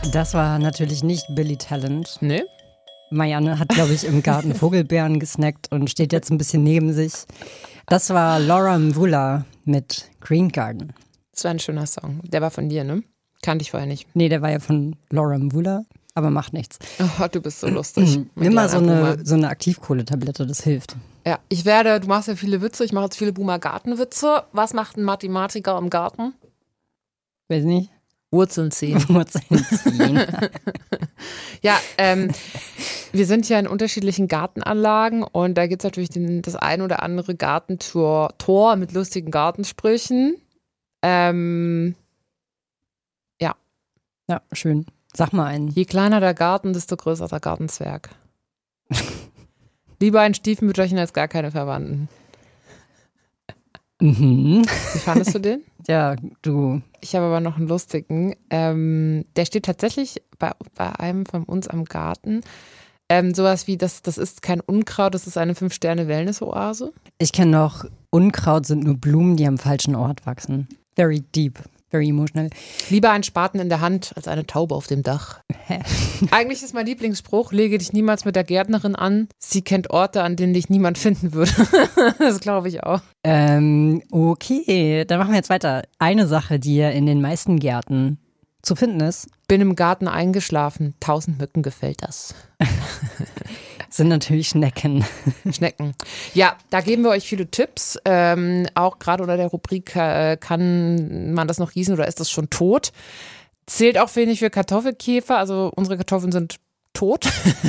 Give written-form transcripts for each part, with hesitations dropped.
Das war natürlich nicht Billy Talent. Nee? Marianne hat, glaube ich, im Garten Vogelbeeren gesnackt und steht jetzt ein bisschen neben sich. Das war Laura Mvula mit Green Garden. Das war ein schöner Song. Der war von dir, ne? Kannte ich vorher nicht. Nee, der war ja von Laura Mvula, aber macht nichts. Oh, du bist so lustig. Nimm mal so eine Aktivkohletablette, das hilft. Ja, du machst ja viele Witze, ich mache jetzt viele Boomer-Gartenwitze. Was macht ein Mathematiker im Garten? Weiß nicht. Wurzeln ziehen. Wurzeln ziehen. Ja, wir sind ja in unterschiedlichen Gartenanlagen und da gibt es natürlich das ein oder andere Gartentor mit lustigen Gartensprüchen. Ja. Ja, schön. Sag mal einen. Je kleiner der Garten, desto größer der Gartenzwerg. Lieber ein Stiefmütterchen als gar keine Verwandten. Mhm. Wie fandest du den? Ja, du. Ich habe aber noch einen lustigen. Der steht tatsächlich bei einem von uns am Garten. Sowas wie, das ist kein Unkraut, das ist eine 5-Sterne-Wellness-Oase. Ich kenne noch, Unkraut sind nur Blumen, die am falschen Ort wachsen. Very deep, very emotional. Lieber ein Spaten in der Hand als eine Taube auf dem Dach. Eigentlich ist mein Lieblingsspruch, lege dich niemals mit der Gärtnerin an. Sie kennt Orte, an denen dich niemand finden würde. Das glaube ich auch. Okay, dann machen wir jetzt weiter. Eine Sache, die ja in den meisten Gärten zu finden ist. Bin im Garten eingeschlafen, 1000 Mücken gefällt das. Sind natürlich Schnecken. Schnecken. Ja, da geben wir euch viele Tipps. Auch gerade unter der Rubrik, kann man das noch gießen oder ist das schon tot? Zählt auch wenig für Kartoffelkäfer. Also unsere Kartoffeln sind tot.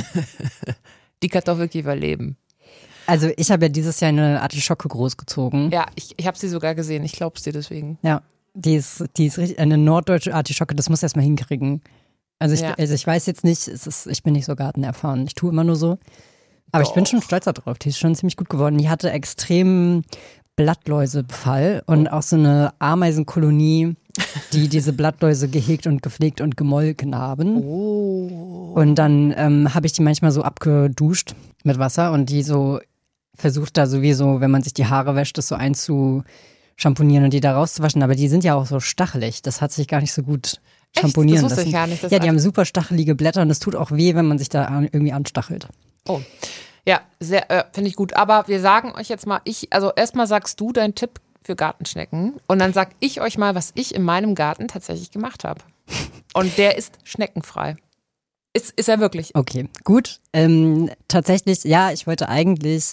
Die Kartoffelkäfer leben. Also ich habe ja dieses Jahr eine Artischocke großgezogen. Ja, ich habe sie sogar gesehen. Ich glaube es dir deswegen. Ja, die ist richtig, eine norddeutsche Artischocke, das muss erstmal hinkriegen. Also ich weiß jetzt nicht, ich bin nicht so gartenerfahren, ich tue immer nur so. Aber ich bin schon stolz darauf, die ist schon ziemlich gut geworden. Die hatte extremen Blattläusebefall und auch so eine Ameisenkolonie, die diese Blattläuse gehegt und gepflegt und gemolken haben. Oh. Und dann habe ich die manchmal so abgeduscht mit Wasser und die so versucht da sowieso, wenn man sich die Haare wäscht, das so einzuschamponieren und die da rauszuwaschen. Aber die sind ja auch so stachelig, das hat sich gar nicht so gut schamponieren das wusste lassen. Ich gar nicht. Ja, die haben super stachelige Blätter und es tut auch weh, wenn man sich da irgendwie anstachelt. Oh, ja, finde ich gut. Aber wir sagen euch jetzt mal, also erstmal sagst du deinen Tipp für Gartenschnecken und dann sag ich euch mal, was ich in meinem Garten tatsächlich gemacht habe. Und der ist schneckenfrei. Ist er wirklich. Okay, gut. Tatsächlich, ja, ich wollte eigentlich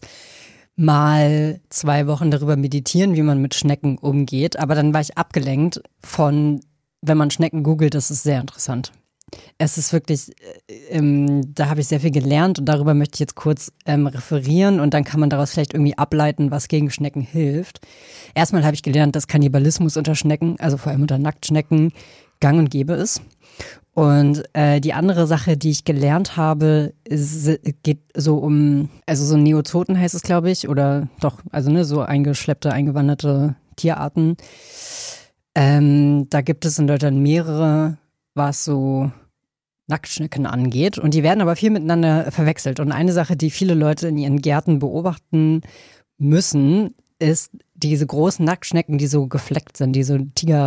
mal 2 Wochen darüber meditieren, wie man mit Schnecken umgeht, aber dann war ich abgelenkt von, wenn man Schnecken googelt, das ist sehr interessant. Es ist wirklich, da habe ich sehr viel gelernt und darüber möchte ich jetzt kurz referieren und dann kann man daraus vielleicht irgendwie ableiten, was gegen Schnecken hilft. Erstmal habe ich gelernt, dass Kannibalismus unter Schnecken, also vor allem unter Nacktschnecken, gang und gäbe ist. Und die andere Sache, die ich gelernt habe, geht so um, also so Neozoten heißt es, glaube ich, oder doch, also ne, so eingeschleppte, eingewanderte Tierarten. Da gibt es in Deutschland mehrere, was so Nacktschnecken angeht. Und die werden aber viel miteinander verwechselt. Und eine Sache, die viele Leute in ihren Gärten beobachten müssen, ist diese großen Nacktschnecken, die so gefleckt sind, die so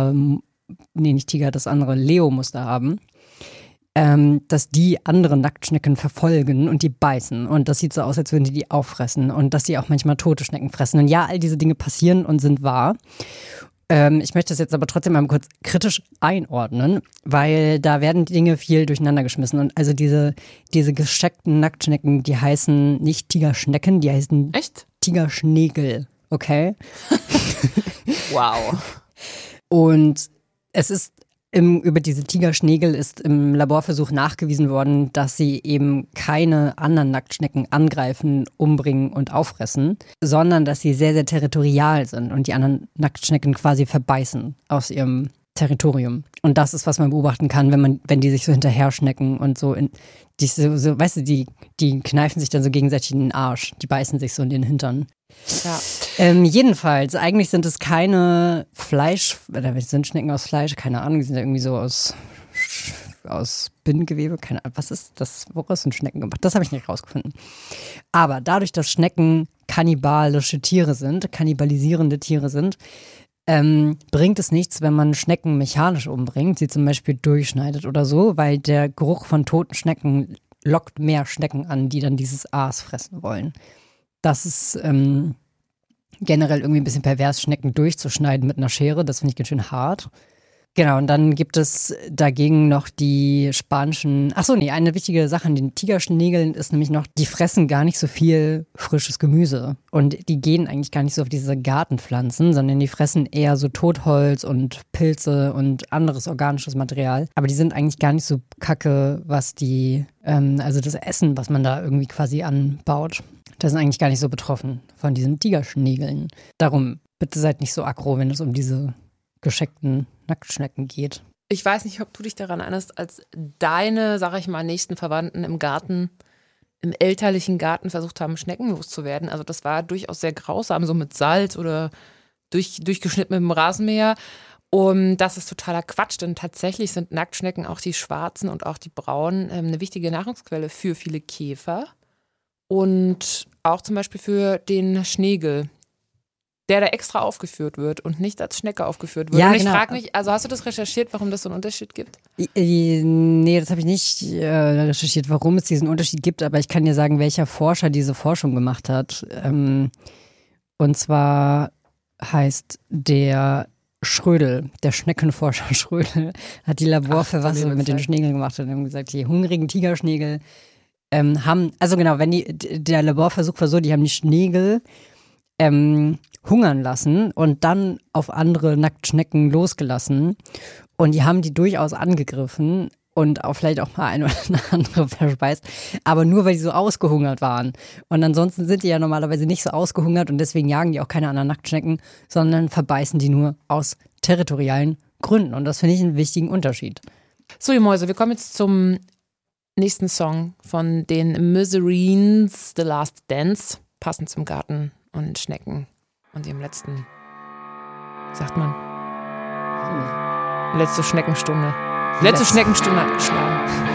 das andere Leo-Muster haben, dass die andere Nacktschnecken verfolgen und die beißen. Und das sieht so aus, als würden die auffressen. Und dass die auch manchmal tote Schnecken fressen. Und ja, all diese Dinge passieren und sind wahr. Ich möchte das jetzt aber trotzdem mal kurz kritisch einordnen, weil da werden die Dinge viel durcheinander geschmissen. Und also diese gesteckten Nacktschnecken, die heißen nicht Tigerschnecken, die heißen Echt? Tigerschnägel, okay? Wow. Und es ist über diese Tigerschnägel ist im Laborversuch nachgewiesen worden, dass sie eben keine anderen Nacktschnecken angreifen, umbringen und auffressen, sondern dass sie sehr, sehr territorial sind und die anderen Nacktschnecken quasi verbeißen aus ihrem Territorium. Und das ist, was man beobachten kann, wenn die sich so hinterher schnecken und so, weißt du, die kneifen sich dann so gegenseitig in den Arsch, die beißen sich so in den Hintern. Ja. Jedenfalls, eigentlich sind es keine oder sind Schnecken aus Fleisch, keine Ahnung, die sind ja irgendwie so aus Bindegewebe, keine Ahnung, was ist das, woraus sind Schnecken gemacht? Das habe ich nicht rausgefunden. Aber dadurch, dass Schnecken kannibalisierende Tiere sind, bringt es nichts, wenn man Schnecken mechanisch umbringt, sie zum Beispiel durchschneidet oder so, weil der Geruch von toten Schnecken lockt mehr Schnecken an, die dann dieses Aas fressen wollen. Das ist generell irgendwie ein bisschen pervers, Schnecken durchzuschneiden mit einer Schere. Das finde ich ganz schön hart. Genau, und dann gibt es dagegen noch die spanischen, eine wichtige Sache an den Tigerschnägeln ist nämlich noch, die fressen gar nicht so viel frisches Gemüse. Und die gehen eigentlich gar nicht so auf diese Gartenpflanzen, sondern die fressen eher so Totholz und Pilze und anderes organisches Material. Aber die sind eigentlich gar nicht so kacke, was also das Essen, was man da irgendwie quasi anbaut. Das sind eigentlich gar nicht so betroffen von diesen Tigerschnägeln. Darum, bitte seid nicht so aggro, wenn es um diese gescheckten Nacktschnecken geht. Ich weiß nicht, ob du dich daran erinnerst, als deine, sag ich mal, nächsten Verwandten im Garten, im elterlichen Garten versucht haben, Schnecken loszuwerden. Also das war durchaus sehr grausam, so mit Salz oder durchgeschnitten mit dem Rasenmäher. Und das ist totaler Quatsch, denn tatsächlich sind Nacktschnecken, auch die schwarzen und auch die braunen, eine wichtige Nahrungsquelle für viele Käfer und auch zum Beispiel für den Schnägel, der da extra aufgeführt wird und nicht als Schnecke aufgeführt wird. Ja, und ich genau. frage mich, also hast du das recherchiert, warum das so einen Unterschied gibt? Nee, das habe ich nicht recherchiert, warum es diesen Unterschied gibt, aber ich kann dir sagen, welcher Forscher diese Forschung gemacht hat. Und zwar heißt der Schrödel, der Schneckenforscher Schrödel, hat die Laborverfassung mit den Schnägeln gemacht und haben gesagt, die hungrigen Tigerschnägel der Laborversuch war so, die haben die Schnägel hungern lassen und dann auf andere Nacktschnecken losgelassen. Und die haben die durchaus angegriffen und auch vielleicht auch mal eine oder andere verspeist. Aber nur, weil die so ausgehungert waren. Und ansonsten sind die ja normalerweise nicht so ausgehungert und deswegen jagen die auch keine anderen Nacktschnecken, sondern verbeißen die nur aus territorialen Gründen. Und das finde ich einen wichtigen Unterschied. So, ihr Mäuse, wir kommen jetzt zum nächsten Song von den Misereens, The Last Dance, passend zum Garten und Schnecken und ihrem letzten, sagt man, letzte Schneckenstunde. Letzte Schneckenstunde hat geschlagen.